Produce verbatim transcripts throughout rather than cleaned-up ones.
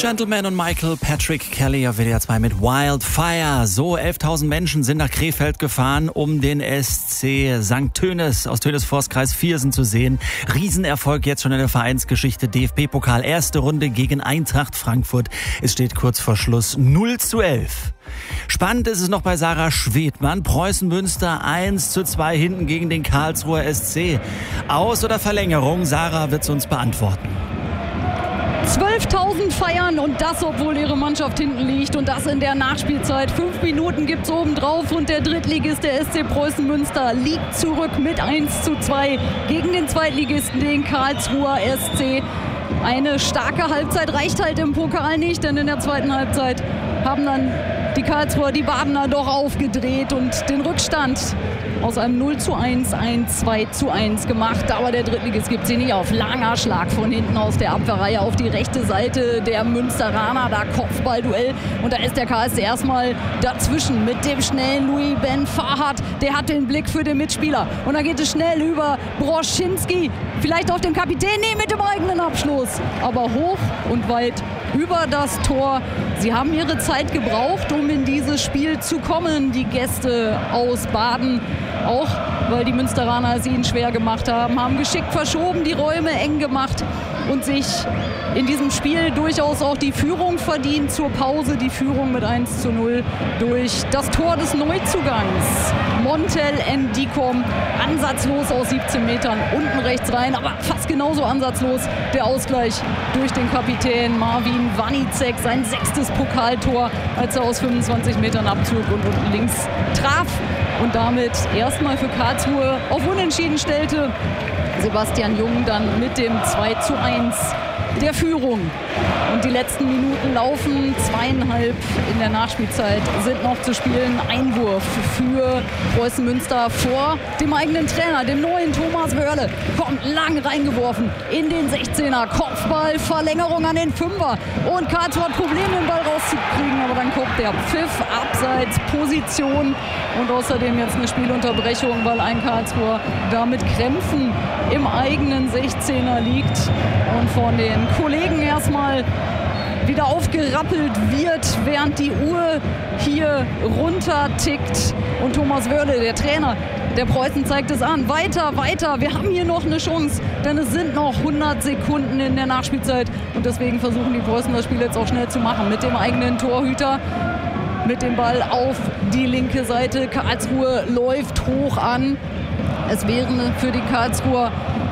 Gentleman und Michael Patrick Kelly auf W D R zwei mit Wildfire. So, elftausend Menschen sind nach Krefeld gefahren, um den S C Sankt Tönis aus Tönis-Forst-Kreis Viersen zu sehen. Riesenerfolg jetzt schon in der Vereinsgeschichte. D F B-Pokal, erste Runde gegen Eintracht Frankfurt. Es steht kurz vor Schluss null zu elf. Spannend ist es noch bei Sarah Schwedmann. Preußen Münster eins zu zwei hinten gegen den Karlsruher S C. Aus- oder Verlängerung? Sarah wird es uns beantworten. zwölftausend feiern und das, obwohl ihre Mannschaft hinten liegt und das in der Nachspielzeit. Fünf Minuten gibt's obendrauf und der Drittligist, der S C Preußen Münster, liegt zurück mit eins zu zwei gegen den Zweitligisten, den Karlsruher S C. Eine starke Halbzeit reicht halt im Pokal nicht, denn in der zweiten Halbzeit haben dann die Karlsruher, die Badener doch aufgedreht und den Rückstand aus einem null zu eins ein zwei zu eins gemacht. Aber der Drittligist gibt sie nicht auf. Langer Schlag von hinten aus der Abwehrreihe auf die rechte Seite der Münsteraner. Da Kopfballduell. Und da ist der K S C erstmal dazwischen mit dem schnellen Louis Ben Farhat. Der hat den Blick für den Mitspieler. Und da geht es schnell über Broschinski. Vielleicht auf den Kapitän. Nee, mit dem eigenen Abschluss. Aber hoch und weit über das Tor. Sie haben ihre Zeit gebraucht, um in dieses Spiel zu kommen, die Gäste aus Baden. Auch weil die Münsteraner es ihnen schwer gemacht haben, haben geschickt verschoben, die Räume eng gemacht und sich in diesem Spiel durchaus auch die Führung verdient. Zur Pause die Führung mit eins zu null durch das Tor des Neuzugangs. Montel Ndikom, ansatzlos aus siebzehn Metern, unten rechts rein, aber fast genauso ansatzlos der Ausgleich durch den Kapitän Marvin Wanicek, sein sechstes Pokaltor, als er aus fünfundzwanzig Metern abzog und unten links traf und damit erstmal für Karlsruhe auf Unentschieden stellte. Sebastian Jung dann mit dem zwei zu eins der Führung. Und die letzten Minuten laufen, zweieinhalb in der Nachspielzeit sind noch zu spielen. Einwurf für Preußen Münster vor dem eigenen Trainer, dem neuen Thomas Wörle. Kommt lang reingeworfen in den sechzehner. Kopfball, Verlängerung an den Fünfer. Und Karlsruhe hat Probleme, den Ball rauszukriegen. Aber dann kommt der Pfiff, abseits, Position. Und außerdem jetzt eine Spielunterbrechung, weil ein Karlsruher da mit Krämpfen im eigenen sechzehner liegt. Und von den Kollegen erstmal wieder aufgerappelt wird, während die Uhr hier runter tickt. Und Thomas Wörle, der Trainer der Preußen, zeigt es an. Weiter, weiter. Wir haben hier noch eine Chance, denn es sind noch hundert Sekunden in der Nachspielzeit. Und deswegen versuchen die Preußen das Spiel jetzt auch schnell zu machen. Mit dem eigenen Torhüter, mit dem Ball auf die linke Seite. Karlsruhe läuft hoch an. Es wäre für die Karlsruher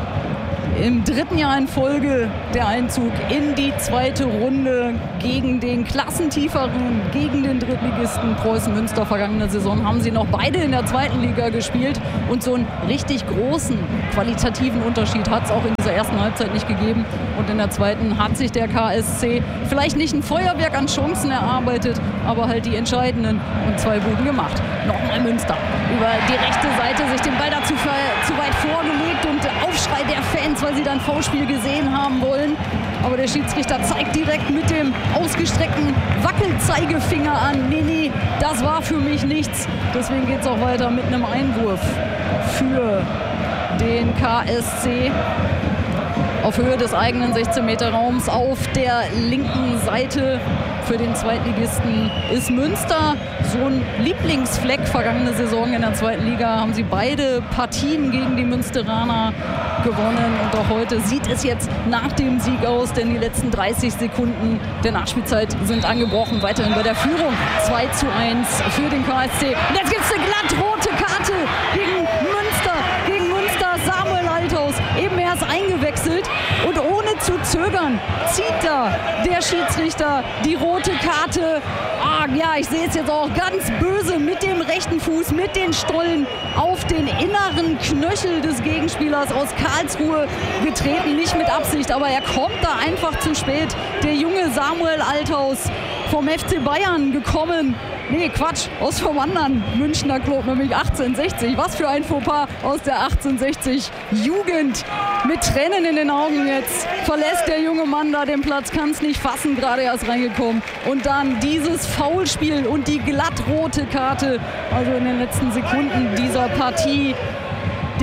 im dritten Jahr in Folge der Einzug in die zweite Runde gegen den Klassentieferen, gegen den Drittligisten Preußen Münster. Vergangene Saison haben sie noch beide in der zweiten Liga gespielt und so einen richtig großen qualitativen Unterschied hat es auch in dieser ersten Halbzeit nicht gegeben. Und in der zweiten hat sich der K S C vielleicht nicht ein Feuerwerk an Chancen erarbeitet, aber halt die entscheidenden und zwei Buden gemacht. Nochmal Münster über die rechte Seite sich den Ball dazu zu weit vorgelegt und Aufschrei der Fans, weil sie dann Foulspiel gesehen haben wollen. Aber der Schiedsrichter zeigt direkt mit dem ausgestreckten Wackelzeigefinger an. Nee, nee, das war für mich nichts. Deswegen geht es auch weiter mit einem Einwurf für den K S C. Auf Höhe des eigenen sechzehn Meter Raums auf der linken Seite. Für den Zweitligisten ist Münster so ein Lieblingsfleck. Vergangene Saison in der zweiten Liga haben sie beide Partien gegen die Münsteraner gewonnen. Und auch heute sieht es jetzt nach dem Sieg aus, denn die letzten dreißig Sekunden der Nachspielzeit sind angebrochen. Weiterhin bei der Führung zwei zu eins für den K S C. Und jetzt gibt es eine glattrote Karte gegen Münster. Gegen Münster Samuel Althaus, eben erst eingewechselt. Und ohne zu zögern zieht da der Schiedsrichter die rote Karte. Ah, ja, ich sehe es jetzt auch ganz böse mit dem rechten Fuß, mit den Stollen auf den inneren Knöchel des Gegenspielers aus Karlsruhe getreten. Nicht mit Absicht, aber er kommt da einfach zu spät. Der junge Samuel Althaus vom F C Bayern gekommen. Nee, Quatsch, aus vom anderen Münchner Club, nämlich achtzehnhundertsechzig. Was für ein Fauxpas aus der achtzehnhundertsechzig Jugend. Mit Tränen in den Augen jetzt verlässt der junge Mann da den Platz, kann es nicht fassen, gerade erst reingekommen. Und dann dieses Foulspiel und die glattrote Karte, also in den letzten Sekunden dieser Partie.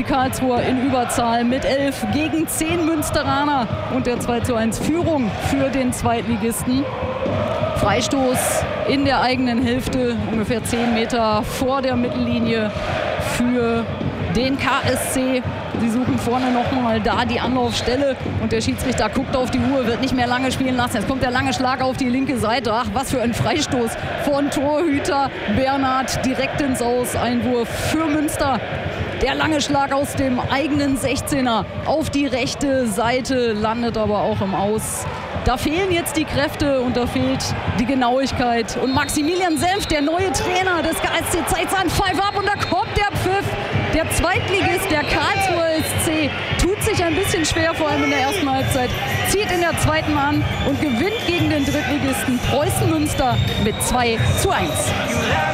die Karlsruher in Überzahl mit elf gegen zehn Münsteraner und der zwei zu eins Führung für den Zweitligisten. Freistoß in der eigenen Hälfte, ungefähr zehn Meter vor der Mittellinie für den K S C. Sie suchen vorne nochmal da die Anlaufstelle und der Schiedsrichter guckt auf die Uhr, wird nicht mehr lange spielen lassen. Jetzt kommt der lange Schlag auf die linke Seite. Ach, was für ein Freistoß von Torhüter Bernhard direkt ins Aus. Einwurf für Münster. Der lange Schlag aus dem eigenen sechzehner auf die rechte Seite, landet aber auch im Aus. Da fehlen jetzt die Kräfte und da fehlt die Genauigkeit. Und Maximilian Senf, der neue Trainer des K S C, zeigt seinen Pfeif ab und da kommt der Pfiff. Der Zweitligist, der Karlsruher S C, tut sich ein bisschen schwer, vor allem in der ersten Halbzeit, zieht in der zweiten an und gewinnt gegen den Drittligisten Preußen Münster mit zwei zu eins.